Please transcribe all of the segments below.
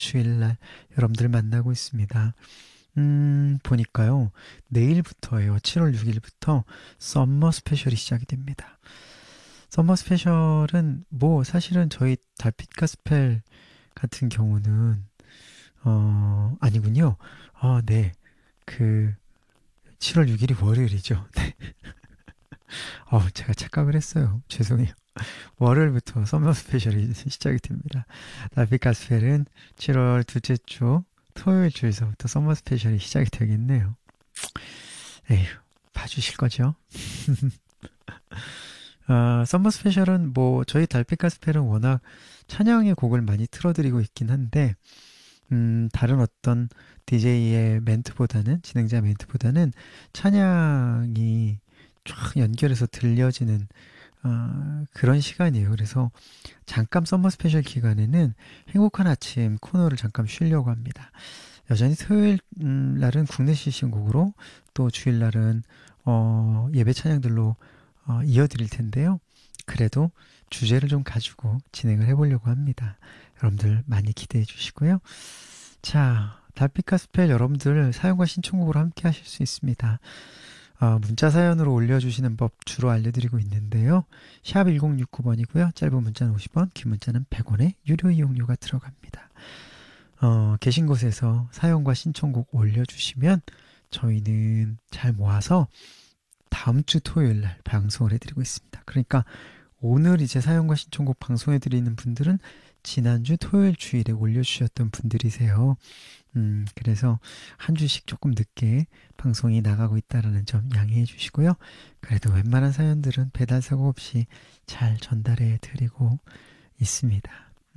주일날 여러분들 만나고 있습니다. 보니까요. 내일부터예요. 7월 6일부터 썸머 스페셜이 시작이 됩니다. 썸머 스페셜은 뭐 사실은 저희 달빛 가스펠 같은 경우는 아니군요. 네. 그 7월 6일이 월요일이죠. 네. 제가 착각을 했어요. 죄송해요. 월요일부터 썸머 스페셜이 시작이 됩니다. 달빛 가스펠은 7월 둘째 주 토요일 주에서부터 썸머 스페셜이 시작이 되겠네요. 에휴, 봐주실 거죠? 썸머 스페셜은 뭐 저희 달빛 가스펠은 워낙 찬양의 곡을 많이 틀어드리고 있긴 한데 다른 어떤 DJ의 멘트보다는 진행자 멘트보다는 찬양이 쫙 연결해서 들려지는 그런 시간이에요. 그래서 잠깐 썸머 스페셜 기간에는 행복한 아침 코너를 잠깐 쉬려고 합니다. 여전히 토요일 날은 국내 시신곡으로 또 주일 날은 예배 찬양들로 이어드릴 텐데요. 그래도 주제를 좀 가지고 진행을 해보려고 합니다. 여러분들 많이 기대해 주시고요. 자, 달빛 가스펠 여러분들 사연과 신청곡으로 함께 하실 수 있습니다. 문자 사연으로 올려주시는 법 주로 알려드리고 있는데요. 샵 1069번이고요. 짧은 문자는 50원, 긴 문자는 100원의 유료 이용료가 들어갑니다. 계신 곳에서 사연과 신청곡 올려주시면 저희는 잘 모아서 다음 주 토요일 날 방송을 해드리고 있습니다. 그러니까 오늘 이제 사연과 신청곡 방송해드리는 분들은 지난주 토요일 주일에 올려주셨던 분들이세요. 그래서 한 주씩 조금 늦게 방송이 나가고 있다는 점 양해해 주시고요. 그래도 웬만한 사연들은 배달 사고 없이 잘 전달해 드리고 있습니다.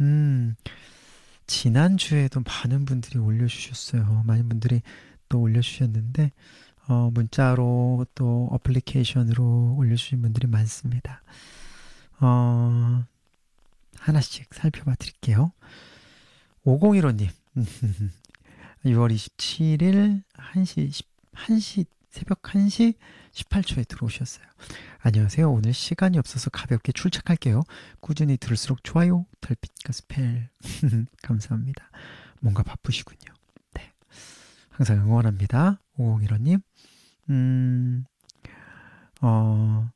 지난주에도 많은 분들이 올려주셨어요. 많은 분들이 또 올려주셨는데, 문자로 또 어플리케이션으로 올려주신 분들이 많습니다. 하나씩 살펴봐 드릴게요. 5015님, 6월 27일 1시, 새벽 1시 18초에 들어오셨어요. 안녕하세요. 오늘 시간이 없어서 가볍게 출첵할게요. 꾸준히 들을수록 좋아요. 달빛 가스펠. 감사합니다. 뭔가 바쁘시군요. 네. 항상 응원합니다. 5015님. 어,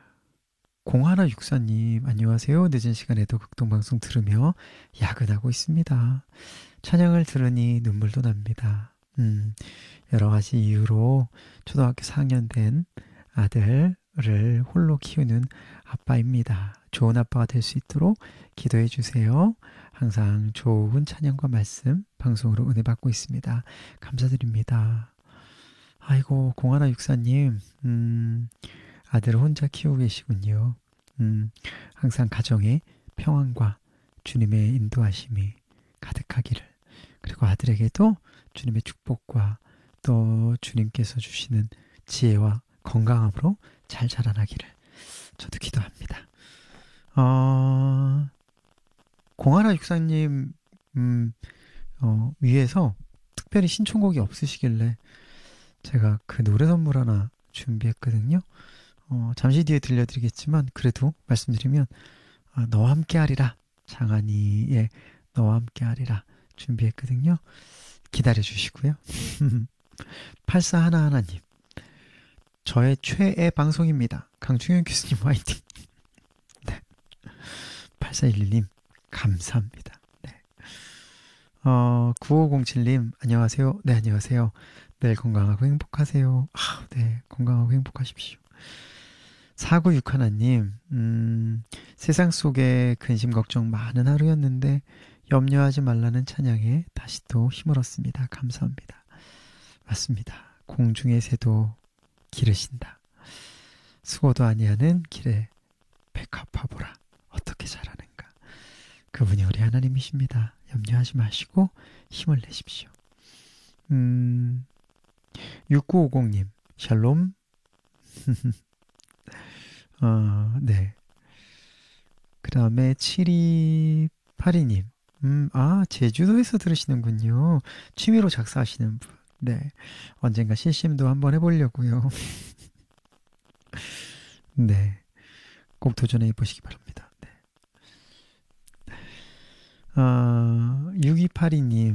0164님, 안녕하세요. 늦은 시간에도 극동방송 들으며 야근하고 있습니다. 찬양을 들으니 눈물도 납니다. 여러 가지 이유로 초등학교 4학년 된 아들을 홀로 키우는 아빠입니다. 좋은 아빠가 될 수 있도록 기도해 주세요. 항상 좋은 찬양과 말씀, 방송으로 은혜 받고 있습니다. 감사드립니다. 아이고, 0164님, 아들을 혼자 키우고 계시군요. 항상 가정에 평안과 주님의 인도하심이 가득하기를, 그리고 아들에게도 주님의 축복과 또 주님께서 주시는 지혜와 건강함으로 잘 자라나기를 저도 기도합니다. 공하나 육사님 위에서 특별히 신청곡이 없으시길래 제가 그 노래 선물 하나 준비했거든요. 잠시 뒤에 들려드리겠지만 그래도 말씀드리면 너와 함께하리라, 장한이의 너와 함께하리라 준비했거든요. 기다려 주시고요. 8411님, 저의 최애 방송입니다. 강충현 교수님 화이팅. 네. 8411님 감사합니다. 네. 9507님 안녕하세요. 네, 안녕하세요. 내일 건강하고 행복하세요. 네, 건강하고 행복하십시오. 4961님, 세상 속에 근심 걱정 많은 하루였는데 염려하지 말라는 찬양에 다시 또 힘을 얻습니다. 감사합니다. 맞습니다. 공중의 새도 기르신다. 수고도 아니하는 길에 백합화보라 어떻게 자라는가. 그분이 우리 하나님이십니다. 염려하지 마시고 힘을 내십시오. 6950님 샬롬. 네. 그 다음에 7282님, 제주도에서 들으시는군요. 취미로 작사하시는 분. 네. 언젠가 실심도 한번 해보려고요. 네. 꼭 도전해 보시기 바랍니다. 네. 6282님,